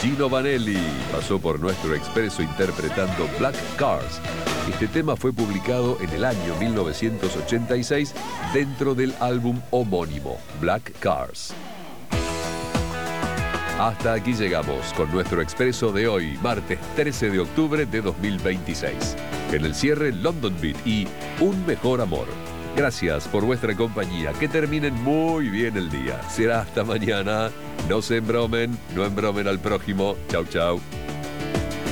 Gino Vanelli pasó por nuestro expreso interpretando Black Cars. Este tema fue publicado en el año 1986 dentro del álbum homónimo, Black Cars. Hasta aquí llegamos con nuestro expreso de hoy, martes 13 de octubre de 2026. En el cierre, London Beat y Un Mejor Amor. Gracias por vuestra compañía. Que terminen muy bien el día. Será hasta mañana. No se embromen, no embromen al prójimo. Chau, chau.